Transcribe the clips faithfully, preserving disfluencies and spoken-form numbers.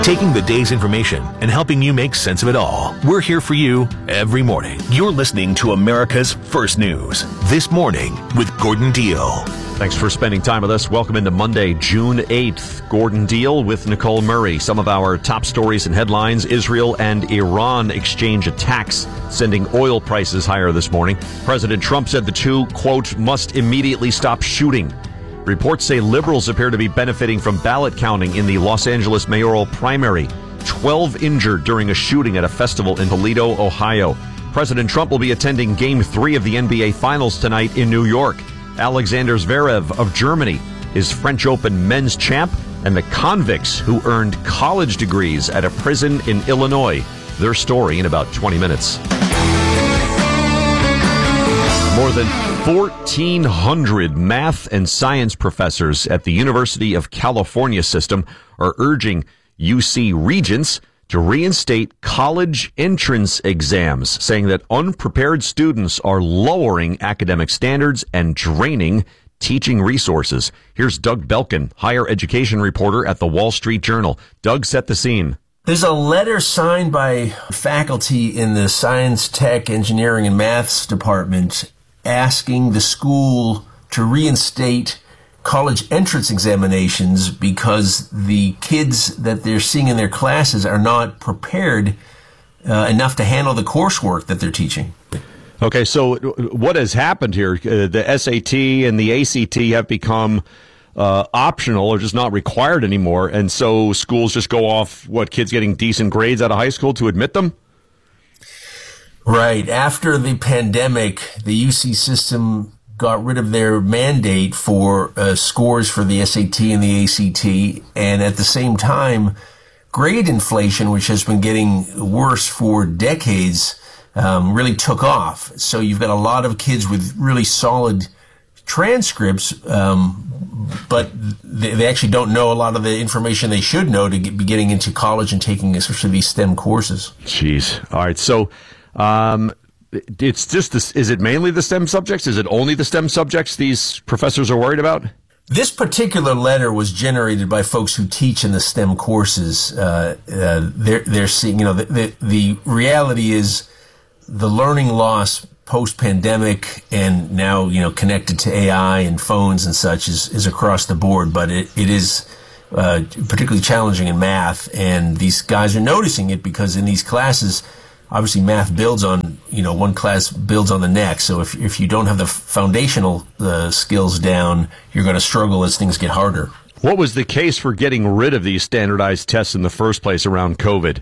taking the day's information and helping you make sense of it all. We're here for you every morning. You're listening to America's First News, This Morning with Gordon Deal. Thanks for spending time with us. Welcome into Monday, June eighth. Gordon Deal with Nicole Murray. Some of our top stories and headlines. Israel and Iran exchange attacks, sending oil prices higher this morning. President Trump said the two, quote, must immediately stop shooting. Reports say liberals appear to be benefiting from ballot counting in the Los Angeles mayoral primary. twelve injured during a shooting at a festival in Toledo, Ohio. President Trump will be attending Game three of the N B A Finals tonight in New York. Alexander Zverev of Germany is French Open men's champ, and the convicts who earned college degrees at a prison in Illinois. Their story in about twenty minutes. More than fourteen hundred math and science professors at the University of California system are urging U C regents to reinstate college entrance exams, saying that unprepared students are lowering academic standards and draining teaching resources. Here's Doug Belkin, higher education reporter at the Wall Street Journal. Doug, set the scene. There's a letter signed by faculty in the science, tech, engineering, and maths department asking the school to reinstate college entrance examinations because the kids that they're seeing in their classes are not prepared uh, enough to handle the coursework that they're teaching. Okay, so what has happened here? Uh, the S A T and the A C T have become uh, optional or just not required anymore, and so schools just go off, what, kids getting decent grades out of high school to admit them? Right. After the pandemic, the U C system got rid of their mandate for uh, scores for the S A T and the A C T, and at the same time, grade inflation, which has been getting worse for decades, um, really took off. So you've got a lot of kids with really solid transcripts, um, but they, they actually don't know a lot of the information they should know to get, be getting into college and taking especially these STEM courses. Jeez. All right. So, um, It's just this. Is it mainly the STEM subjects? Is it only the STEM subjects these professors are worried about? This particular letter was generated by folks who teach in the STEM courses. Uh, uh, they're, they're seeing, you know, the, the, the reality is the learning loss post-pandemic and now, you know, connected to A I and phones and such is, is across the board, but it, it is uh, particularly challenging in math. And these guys are noticing it because in these classes, obviously, math builds on, you know, one class builds on the next. So if if you don't have the foundational uh, skills down, you're going to struggle as things get harder. What was the case for getting rid of these standardized tests in the first place around COVID?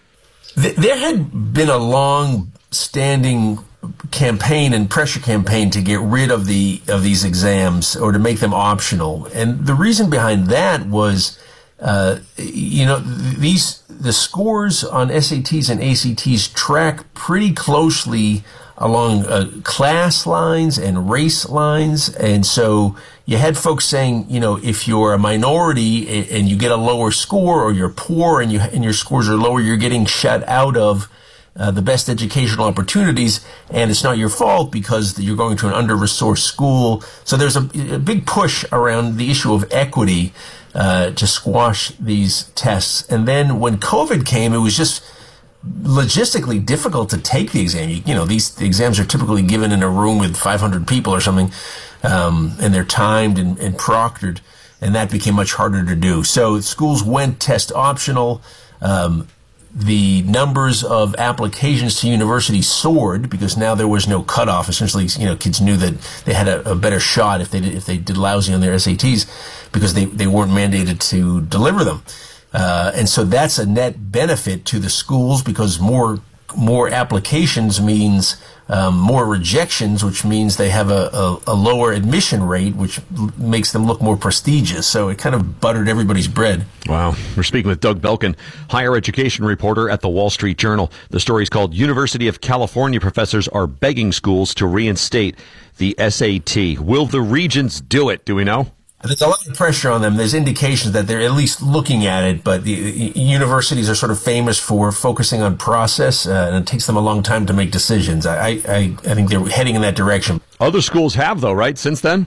There had been a long-standing campaign and pressure campaign to get rid of the of these exams or to make them optional. And the reason behind that was, uh, you know, these the scores on S A Ts and A C Ts track pretty closely along uh, class lines and race lines. And so you had folks saying, you know, if you're a minority and you get a lower score, or you're poor and you and your scores are lower, you're getting shut out of uh, the best educational opportunities. And it's not your fault because you're going to an under-resourced school. So there's a, a big push around the issue of equity Uh, to squash these tests. And then when COVID came, it was just logistically difficult to take the exam. You, you know, these the exams are typically given in a room with five hundred people or something, um, and they're timed and, and proctored, and that became much harder to do. So schools went test optional. Um, the numbers of applications to universities soared because now there was no cutoff. Essentially, you know, kids knew that they had a, a better shot if they did, if they did lousy on their S A Ts because they, they weren't mandated to deliver them. Uh, and so that's a net benefit to the schools because more more applications means um, more rejections, which means they have a, a, a lower admission rate, which l- makes them look more prestigious. So it kind of buttered everybody's bread. Wow. We're speaking with Doug Belkin, higher education reporter at the Wall Street Journal. The story is called University of California Professors Are Begging Schools to Reinstate the S A T. Will the regents do it? Do we know? There's a lot of pressure on them. There's indications that they're at least looking at it, but the universities are sort of famous for focusing on process, uh, and it takes them a long time to make decisions. I, I, I think they're heading in that direction. Other schools have, though, right, since then?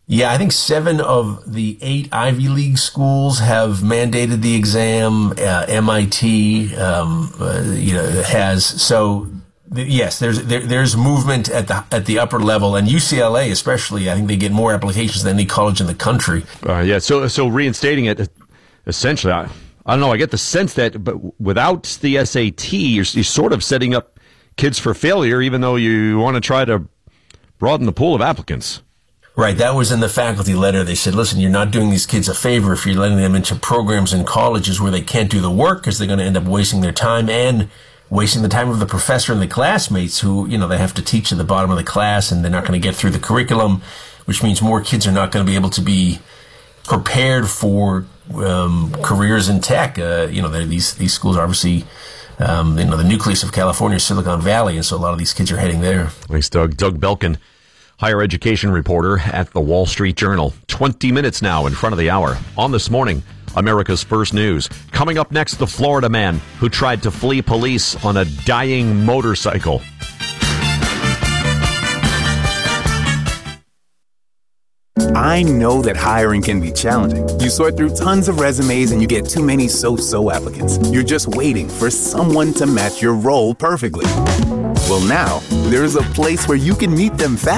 Yeah, I think seven of the eight Ivy League schools have mandated the exam. Uh, M I T, um, uh, you know, has. So th- yes, there's there, there's movement at the at the upper level, and U C L A especially. I think they get more applications than any college in the country. Uh, yeah. So so reinstating it, essentially, I, I don't know. I get the sense that, but without the S A T, you're, you're sort of setting up kids for failure, even though you want to try to broaden the pool of applicants. Right, that was in the faculty letter. They said, listen, you're not doing these kids a favor if you're letting them into programs and colleges where they can't do the work because they're going to end up wasting their time and wasting the time of the professor and the classmates who, you know, they have to teach at the bottom of the class and they're not going to get through the curriculum, which means more kids are not going to be able to be prepared for um, careers in tech. Uh, you know, these these schools are obviously, um, you know, the nucleus of California, Silicon Valley, and so a lot of these kids are heading there. Thanks, Doug. Doug Belkin, higher education reporter at the Wall Street Journal. twenty minutes now in front of the hour. On This Morning, America's First News. Coming up next, the Florida man who tried to flee police on a dying motorcycle. I know that hiring can be challenging. You sort through tons of resumes and you get too many so-so applicants. You're just waiting for someone to match your role perfectly. Well, now, there's a place where you can meet them fast.